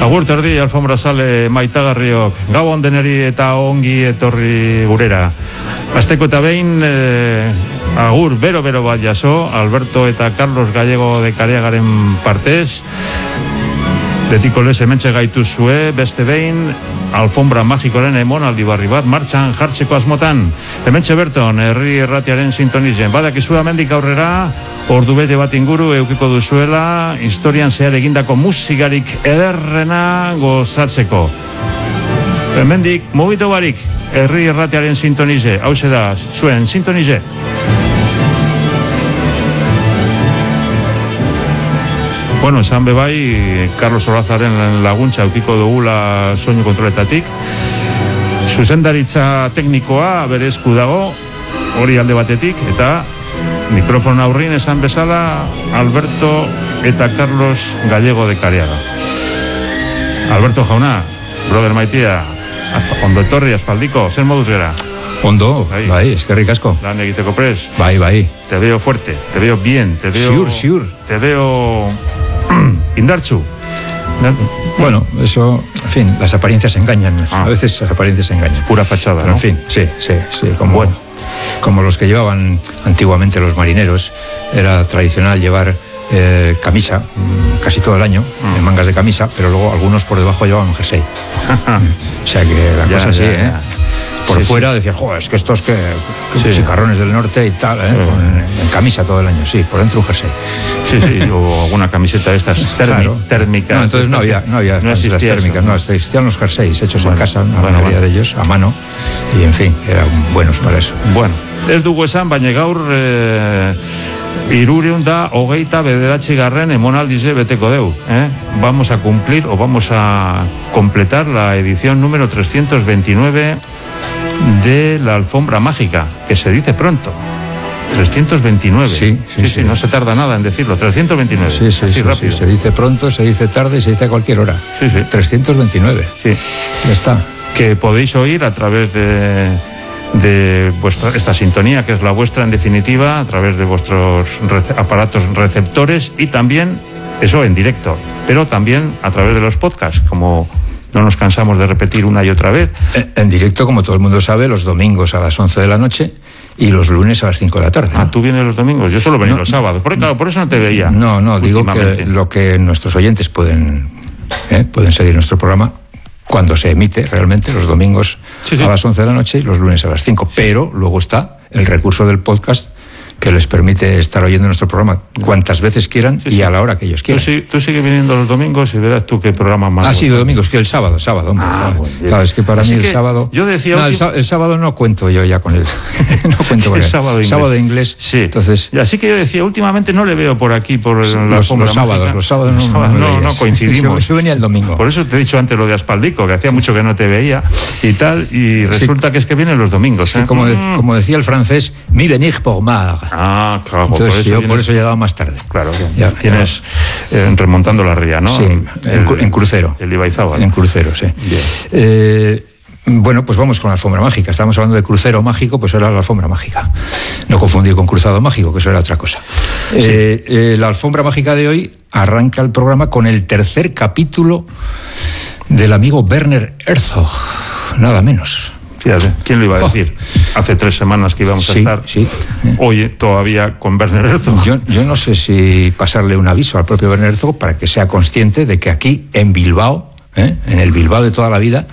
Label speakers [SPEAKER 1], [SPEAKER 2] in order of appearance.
[SPEAKER 1] Agur terdi, alfombra sale maitagarriok, gabon deneri eta ongi etorri gurera. Azteko eta behin, agur bero bat jaso, Alberto eta Carlos Gallego de Careagaren partez, betiko lez hementxe gaituzue, beste behin, alfombra magikoren emonaldi barri bat, martxan jartzeko asmotan, hementxe berton, herri erratiaren sintonizen, badakizu amendik aurrera, ordu bete bat inguru eukiko duzuela, historian zehar egindako musikarik ederrena gozatzeko. Hemendik, mugitu barik, herri erratiaren sintonize, hauze da, zuen sintonize. Bueno, esan bebai, Carlos Olazaren laguntza eukiko dugula soinu kontroletatik. Zuzendaritza teknikoa bere esku dago, hori alde batetik, eta mikrofon aurrin esan bezala Alberto eta Carlos Gallego de Careaga. Alberto jauna, brother maitia, ondo etorri aspaldiko, zer moduz gara?
[SPEAKER 2] Ondo, bai, eskerrik asko.
[SPEAKER 1] Lan egiteko pres.
[SPEAKER 2] Bai.
[SPEAKER 1] Te veo fuerte, te veo bien, te veo...
[SPEAKER 2] Siur.
[SPEAKER 1] Te veo... indartsu.
[SPEAKER 2] Bueno, eso, en fin, las apariencias engañan. A veces las apariencias engañan.
[SPEAKER 1] Pura fachada,
[SPEAKER 2] pero,
[SPEAKER 1] ¿no?
[SPEAKER 2] En fin, sí, como los que llevaban antiguamente los marineros, era tradicional llevar camisa casi todo el año, en mangas de camisa, pero luego algunos por debajo llevaban un jersey. O sea que la cosa así, Por fuera decían, joder, es que estos que chicarrones del norte y tal, en camisa todo el año, sí, por dentro un jersey.
[SPEAKER 1] Sí, o alguna camiseta de estas térmicas.
[SPEAKER 2] No, entonces no había camisetas térmicas, no, existían los jerseys hechos en casa, la mayoría de ellos, a mano, y en fin, eran buenos para eso.
[SPEAKER 1] Bueno, ez dugu esan, baina gaur 329 emonaldize beteko deu. Vamos a cumplir o vamos a completar la edición número 329 de la alfombra mágica, que se dice pronto. 329. Sí, no se tarda nada en decirlo. 329.
[SPEAKER 2] Sí, rápido. Se dice pronto, se dice tarde, se dice a cualquier hora.
[SPEAKER 1] Sí.
[SPEAKER 2] 329.
[SPEAKER 1] Sí.
[SPEAKER 2] Ya está.
[SPEAKER 1] Que podéis oír a través de esta sintonía, que es la vuestra en definitiva, a través de vuestros aparatos receptores y también, eso en directo, pero también a través de los podcasts, como no nos cansamos de repetir una y otra vez.
[SPEAKER 2] En directo, como todo el mundo sabe, los domingos a las 11 de la noche y los lunes a las 5 de la tarde.
[SPEAKER 1] ¿Tú vienes los domingos? Yo solo venía los sábados, por eso no te veía.
[SPEAKER 2] No, digo que lo que nuestros oyentes pueden seguir nuestro programa cuando se emite realmente, los domingos a las 11 de la noche y los lunes a las 5. Pero luego está el recurso del podcast, que les permite estar oyendo nuestro programa cuantas veces quieran y a la hora que ellos quieran.
[SPEAKER 1] Tú sigues viniendo los domingos y verás tú qué programa más.
[SPEAKER 2] Sí, domingos, que el sábado, hombre. Claro, es que para mí el sábado...
[SPEAKER 1] Yo decía...
[SPEAKER 2] el sábado no cuento yo ya con él. No cuento con él. Sábado inglés.
[SPEAKER 1] Sí.
[SPEAKER 2] Entonces...
[SPEAKER 1] Y así que yo decía, últimamente no le veo por aquí, por la alfombra mágica.
[SPEAKER 2] Los sábados no
[SPEAKER 1] coincidimos.
[SPEAKER 2] Yo venía el domingo.
[SPEAKER 1] Por eso te he dicho antes lo de Aspaldico, que hacía mucho que no te veía y tal, y resulta que es que vienen los domingos.
[SPEAKER 2] Sí, como decía el francés, mi venir por mar.
[SPEAKER 1] Claro.
[SPEAKER 2] Entonces por eso he llegado más tarde.
[SPEAKER 1] Claro, tienes remontando la ría, ¿no?
[SPEAKER 2] Sí, en crucero.
[SPEAKER 1] El Ibaizábal.
[SPEAKER 2] En crucero, sí. Bueno, pues vamos con la alfombra mágica. Estábamos hablando de crucero mágico, pues era la alfombra mágica. No confundir con cruzado mágico, que eso era otra cosa. La alfombra mágica de hoy arranca el programa con el tercer capítulo del amigo Werner Herzog, nada menos.
[SPEAKER 1] Fíjate, ¿quién lo iba a decir? Hace 3 semanas que íbamos a estar hoy todavía con Werner Herzog.
[SPEAKER 2] Yo no sé si pasarle un aviso al propio Werner Herzog para que sea consciente de que aquí, en Bilbao, en el Bilbao de toda la vida,